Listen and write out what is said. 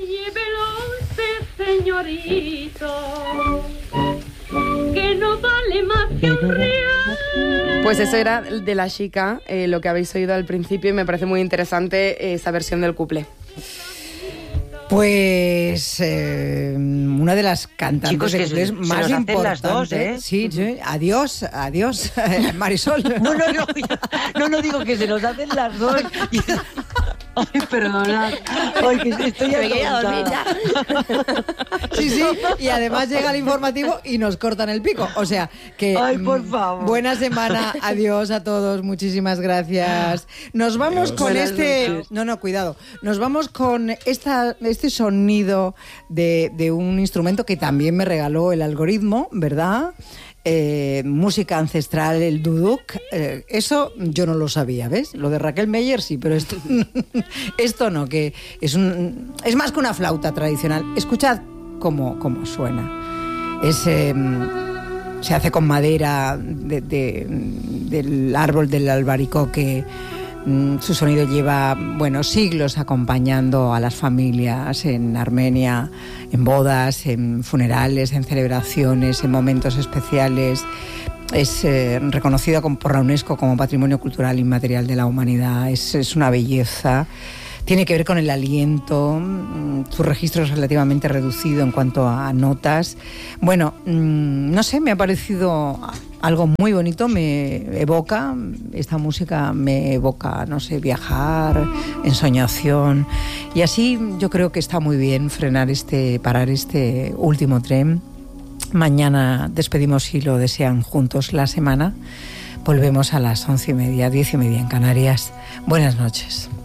Llévelo usted, señorito, que no vale más que un real. Pues eso era de La Chica, lo que habéis oído al principio, y me parece muy interesante esa versión del cuplé. Pues una de las cantantes Chicos, que de más importantes. Las dos, ¿eh? Sí, sí. Adiós, Marisol. No digo que se nos hacen las dos. Ay, perdonad. Ay, que estoy atontada. Sí, y además llega el informativo y nos cortan el pico. O sea, que... Ay, por favor. Buena semana. Adiós a todos. Muchísimas gracias. Nos vamos con este... No, cuidado. Nos vamos con este sonido de un instrumento que también me regaló el algoritmo, ¿verdad? Música ancestral, el duduk, eso yo no lo sabía, ¿ves? Lo de Raquel Meyer sí, pero esto no, que es más que una flauta tradicional. Escuchad cómo suena. Se hace con madera del árbol del albaricoque. Su sonido lleva, siglos acompañando a las familias en Armenia, en bodas, en funerales, en celebraciones, en momentos especiales. Es reconocida por la UNESCO como Patrimonio Cultural Inmaterial de la Humanidad. Es una belleza. Tiene que ver con el aliento. Su registro es relativamente reducido en cuanto a notas. No sé, me ha parecido algo muy bonito. Esta música me evoca, no sé, viajar, ensoñación. Y así yo creo que está muy bien parar este último tren. Mañana despedimos, si lo desean, juntos la semana. Volvemos a las 11:30, 10:30 en Canarias. Buenas noches.